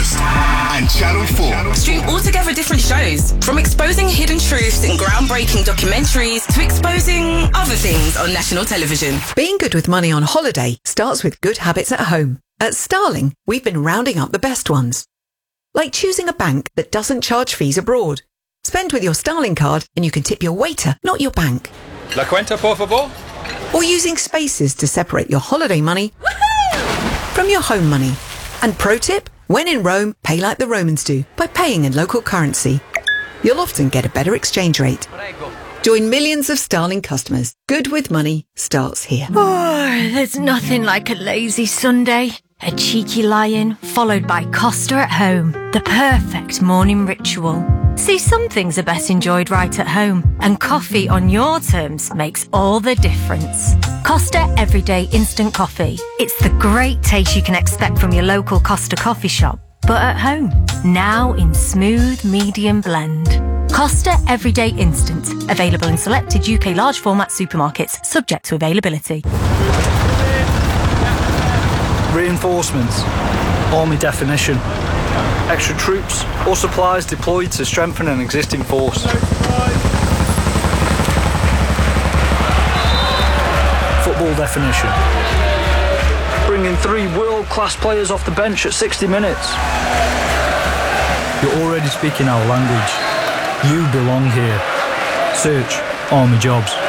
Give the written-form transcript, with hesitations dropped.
Breakfast and Channel 4. Stream altogether different shows, from exposing hidden truths in groundbreaking documentaries to exposing other things on national television. Being good with money on holiday starts with good habits at home. At Starling, we've been rounding up the best ones. Like choosing a bank that doesn't charge fees abroad. Spend with your Starling card and you can tip your waiter, not your bank. La cuenta, por favor. Or using spaces to separate your holiday money from your home money. And pro tip, when in Rome, pay like the Romans do by paying in local currency. You'll often get a better exchange rate. Join millions of Starling customers. Good with money starts here. Oh, there's nothing like a lazy Sunday. A cheeky lie-in, followed by Costa at home. The perfect morning ritual. See, some things are best enjoyed right at home, and coffee on your terms makes all the difference. Costa Everyday Instant Coffee. It's the great taste you can expect from your local Costa coffee shop, but at home. Now in smooth medium blend. Costa Everyday Instant. Available in selected UK large format supermarkets, subject to availability. Reinforcements. Army definition. Extra troops or supplies deployed to strengthen an existing force. Football definition. Bringing 3 world-class players off the bench at 60 minutes. You're already speaking our language. You belong here. Search Army Jobs.